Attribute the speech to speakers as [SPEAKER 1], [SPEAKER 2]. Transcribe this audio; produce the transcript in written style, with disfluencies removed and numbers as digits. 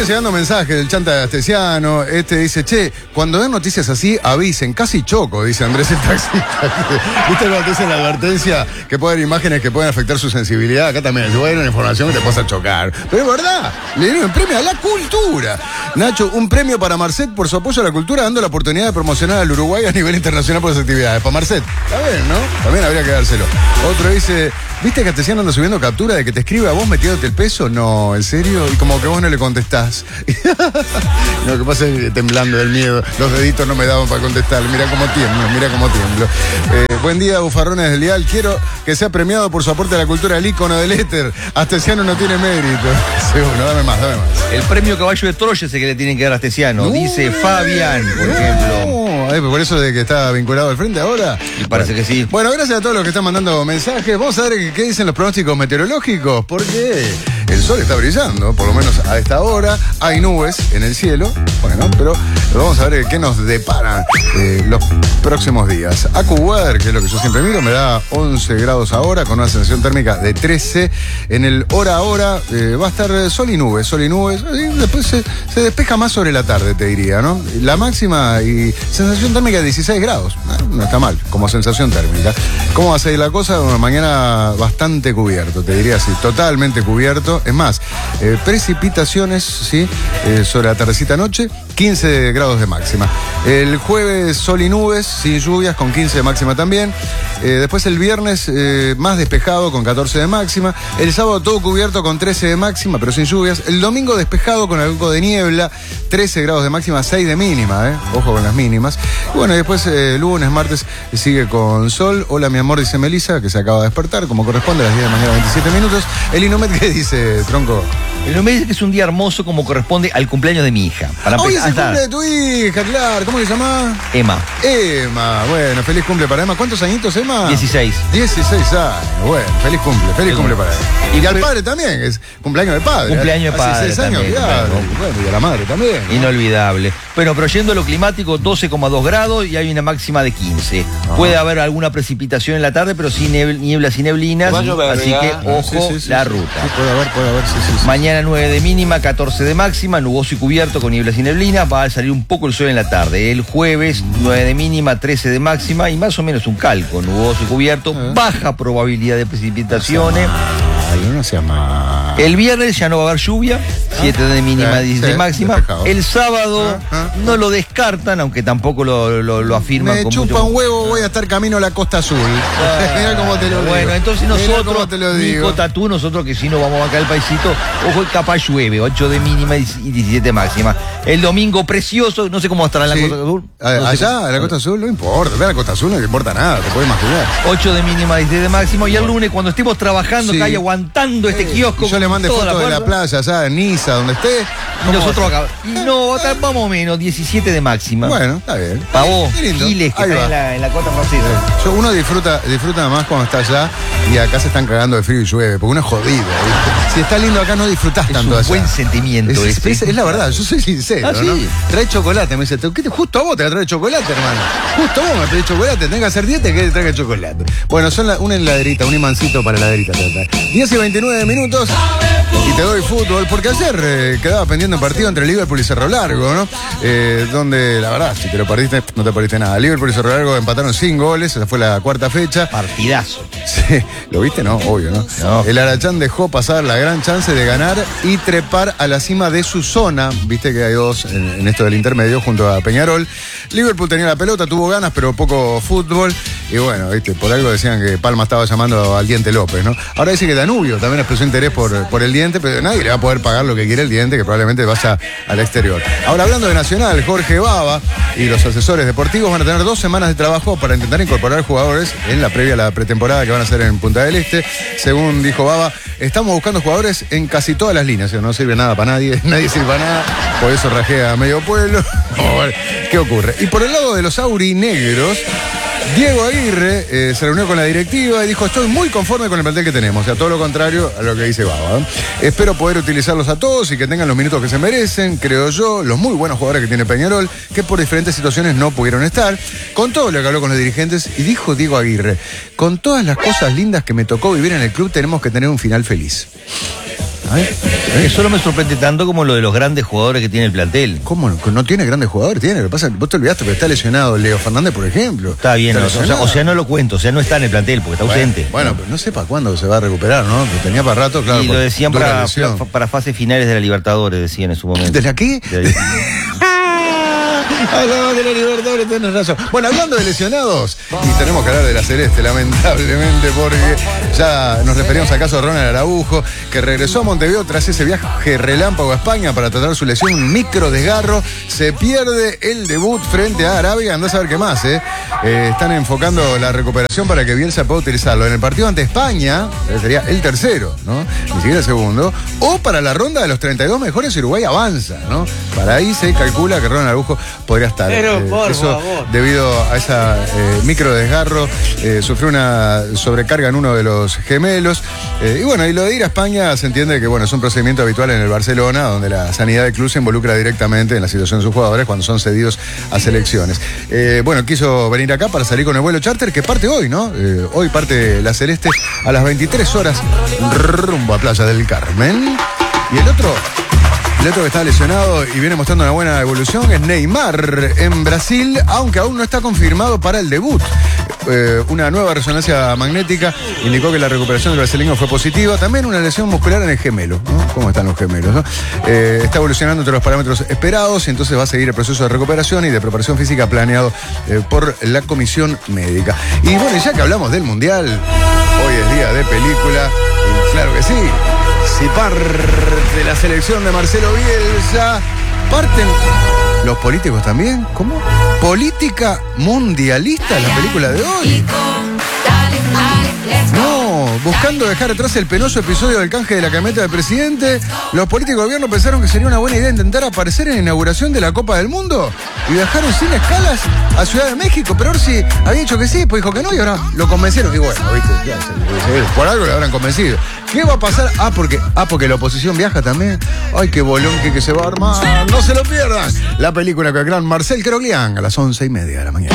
[SPEAKER 1] siguen llegando mensajes del chanta de Astesiano. Este dice, che, cuando den noticias así, avisen, casi choco, dice Andrés el taxista. ¿Viste cuando te dicen la advertencia que puede haber imágenes que pueden afectar su sensibilidad? Acá también es buena información que te pasa a chocar. Pero es verdad, le dieron el premio a la cultura. Nacho, un premio para Marcet por su apoyo a la cultura, dando la oportunidad de promocionar al Uruguay a nivel internacional por sus actividades. Para Marcet, está bien, ¿no? También habría que dárselo. Otro dice, ¿viste que Astesiano anda subiendo captura de que te escribe a vos metiéndote el peso? No, ¿en serio? Y como que vos no le contestás. Lo que pasa es que temblando del miedo, los deditos no me daban para contestar. Mira cómo tiemblo. Buen día, bufarrones del Dial. Quiero que sea premiado por su aporte a la cultura, el ícono del éter. Astesiano no tiene mérito. Seguro, dame más.
[SPEAKER 2] El premio Caballo de Troya es el que le tienen que dar a Astesiano. Dice Fabián, por ejemplo.
[SPEAKER 1] Por eso de que está vinculado al frente ahora.
[SPEAKER 2] Y parece que sí.
[SPEAKER 1] Bueno, gracias a todos los que están mandando mensajes. Vamos a ver qué dicen los pronósticos meteorológicos, porque el sol está brillando, por lo menos a esta hora. Hay nubes en el cielo, bueno, pero vamos a ver qué nos deparan los próximos días. AccuWeather, que es lo que yo siempre miro, me da 11 grados ahora, con una sensación térmica de 13. En el hora a hora va a estar sol y nubes. Y después se despeja más sobre la tarde, te diría, ¿no? La máxima y sensación térmica de 16 grados. No está mal, como sensación térmica. ¿Cómo va a seguir la cosa? Bueno, mañana bastante cubierto, te diría así, totalmente cubierto. Es más, precipitaciones, ¿sí? Sobre la tardecita noche, 15 grados de máxima. El jueves sol y nubes, sin lluvias, con 15 de máxima también. Después el viernes más despejado, con 14 de máxima. El sábado todo cubierto, con 13 de máxima, pero sin lluvias. El domingo despejado, con algo de niebla, 13 grados de máxima, 6 de mínima, ojo con las mínimas. Y bueno, y después lunes, martes sigue con sol. Hola mi amor, dice Melissa, que se acaba de despertar, como corresponde, a las 10 de la mañana, 27 minutos. El Inumet, ¿qué dice, Tronco?
[SPEAKER 2] El Inumet dice que es un día hermoso, como corresponde al cumpleaños de mi hija.
[SPEAKER 1] Hoy es el cumple de tu hija, claro. ¿Cómo se llama?
[SPEAKER 2] Emma.
[SPEAKER 1] Bueno, feliz cumple para Emma. ¿Cuántos añitos, Emma?
[SPEAKER 2] 16. 16
[SPEAKER 1] años. Bueno, feliz cumple para ella. Y al padre también, es cumpleaños de padre.
[SPEAKER 2] Cumpleaños de padre.
[SPEAKER 1] 16 años,
[SPEAKER 2] también,
[SPEAKER 1] claro. Bueno, y a la madre también, ¿no?
[SPEAKER 2] Inolvidable. Bueno, pero yendo a lo climático, 12,2 grados y hay una máxima de 15. Puede haber alguna precipitación en la tarde, pero sin nieblas y neblinas. Así que, ojo, la ruta.
[SPEAKER 1] Sí, puede haber, sí.
[SPEAKER 2] Mañana 9 de mínima, 14 de máxima, nuboso y cubierto con nieblas y neblinas. Va a salir un poco el sol en la tarde. El jueves, 9 de mínima, 13 de máxima y más o menos un calco, nuboso y cubierto. Baja probabilidad de precipitaciones.
[SPEAKER 1] No sea más.
[SPEAKER 2] El viernes ya no va a haber lluvia, 7 de mínima, 10 de máxima. Despejado. El sábado no lo descartan, aunque tampoco lo afirman.
[SPEAKER 1] Me chupa un huevo, voy a estar camino a la Costa Azul. Mira cómo te lo digo.
[SPEAKER 2] Bueno, entonces nosotros, Nico Tatú, nosotros que si no vamos acá al paisito, ojo, capaz llueve, 8 de mínima y 17 de máxima. El domingo precioso, no sé cómo estará en la Costa Azul.
[SPEAKER 1] Allá, en la Costa Azul, no importa. Ve a la Costa Azul, no le importa nada, te puedes imaginar.
[SPEAKER 2] 8 de mínima, 16 de máxima. Y el lunes, cuando estemos trabajando, acá y aguantando este kiosco.
[SPEAKER 1] Yo le mandé fotos de la playa allá en Niza, donde esté.
[SPEAKER 2] Y nosotros acá. No, vamos menos, 17 de máxima.
[SPEAKER 1] Bueno, está bien.
[SPEAKER 2] Para vos, Giles, que está en la costa francesa.
[SPEAKER 1] Uno disfruta más cuando está allá y acá se están cagando de frío y llueve, porque uno es jodido, ¿viste? Si está lindo acá no disfrutás tanto allá.
[SPEAKER 2] Es un buen sentimiento.
[SPEAKER 1] Es la verdad, yo soy sincero, ¿no? Trae chocolate, me dice, justo a vos te trae chocolate, hermano. Justo a vos me trae chocolate, tenés que hacer dieta y que te traiga chocolate. Bueno, son una heladerita, un imancito para heladerita. 10 y 29 minutos y te doy fútbol, porque ayer quedaba pendiente un partido entre Liverpool y Cerro Largo, ¿no? Donde, la verdad, si te lo perdiste, no te perdiste nada. Liverpool y Cerro Largo empataron sin goles, esa fue la cuarta fecha.
[SPEAKER 2] Partidazo.
[SPEAKER 1] Sí, ¿lo viste? No, obvio, ¿no? El Arachán dejó pasar la gran chance de ganar y trepar a la cima de su zona. Viste que hay dos en esto del intermedio, junto a Peñarol. Liverpool tenía la pelota, tuvo ganas, pero poco fútbol. Y bueno, viste, por algo decían que Palma estaba llamando al Diente López, ¿no? Ahora dice que Danubio también expresó interés por el Diente, pero nadie le va a poder pagar lo que quiere el Diente, que probablemente vaya al exterior. Ahora, hablando de Nacional, Jorge Baba y los asesores deportivos van a tener 2 semanas de trabajo para intentar incorporar jugadores en la previa a la pretemporada que van a hacer en Punta del Este. Según dijo Baba, estamos buscando jugadores en casi todas las líneas. No sirve nada para nadie sirve para nada, por eso rajea a medio pueblo. Vamos a ver qué ocurre. Y por el lado de los aurinegros, Diego Aguirre se reunió con la directiva y dijo: estoy muy conforme con el plantel que tenemos. O sea, todo lo contrario a lo que dice Baba. Espero poder utilizarlos a todos y que tengan los minutos que se merecen, creo yo, los muy buenos jugadores que tiene Peñarol, que por diferentes situaciones no pudieron estar. Con todo lo que habló con los dirigentes, y dijo Diego Aguirre: con todas las cosas lindas que me tocó vivir en el club, tenemos que tener un final feliz.
[SPEAKER 2] Que solo me sorprende tanto como lo de los grandes jugadores que tiene el plantel.
[SPEAKER 1] ¿Cómo? No tiene grandes jugadores, tiene. Lo que pasa es que vos te olvidaste que está lesionado Leo Fernández, por ejemplo.
[SPEAKER 2] Está bien, o sea, no lo cuento, o sea, no está en el plantel porque está ausente.
[SPEAKER 1] Bueno, pero no sé para cuándo se va a recuperar, ¿no? Lo tenía para rato, claro.
[SPEAKER 2] Y lo decían para fases finales de la Libertadores, decían en su momento.
[SPEAKER 1] ¿Desde aquí? Hablamos de la Libertadores, tenés razón. Bueno, hablando de lesionados, y tenemos que hablar de la Celeste, lamentablemente, porque ya nos referimos al caso de Ronald Araujo, que regresó a Montevideo tras ese viaje relámpago a España para tratar su lesión, un micro desgarro. Se pierde el debut frente a Arabia, andás a ver qué más, están enfocando la recuperación para que Bielsa pueda utilizarlo en el partido ante España, sería el tercero, ¿no? Ni siquiera el segundo, o para la ronda de los 32 mejores, Uruguay avanza, ¿no? Para ahí se calcula que Ronald Araujo podría estar.
[SPEAKER 3] Pero por
[SPEAKER 1] eso,
[SPEAKER 3] favor.
[SPEAKER 1] debido a esa micro desgarro, sufrió una sobrecarga en uno de los gemelos. Y bueno, y lo de ir a España se entiende que bueno, es un procedimiento habitual en el Barcelona, donde la sanidad del club se involucra directamente en la situación de sus jugadores cuando son cedidos a selecciones. Bueno, quiso venir acá para salir con el vuelo charter que parte hoy, ¿no? Hoy parte la Celeste a las 23 horas rumbo a Playa del Carmen. Y el otro que está lesionado y viene mostrando una buena evolución es Neymar en Brasil, aunque aún no está confirmado para el debut. Una nueva resonancia magnética indicó que la recuperación del brasileño fue positiva. También una lesión muscular en el gemelo, ¿no? ¿Cómo están los gemelos, no? Está evolucionando entre los parámetros esperados y entonces va a seguir el proceso de recuperación y de preparación física planeado por la comisión médica. Y bueno, ya que hablamos del Mundial, hoy es día de película, y claro que sí. Si parte la selección de Marcelo Bielsa, parten los políticos también. ¿Cómo? Política mundialista en la película de hoy. No, buscando dejar atrás el penoso episodio del canje de la camioneta del presidente, los políticos de gobierno pensaron que sería una buena idea intentar aparecer en la inauguración de la Copa del Mundo y viajaron sin escalas a Ciudad de México. Pero Orsi había dicho que sí, pues dijo que no y ahora lo convencieron. Y bueno, viste, ya, por algo lo habrán convencido. ¿Qué va a pasar? Porque la oposición viaja también. Ay, qué bolón que se va a armar. No se lo pierdan. La película con el gran Marcel Queroglián a las 11:30 de la mañana.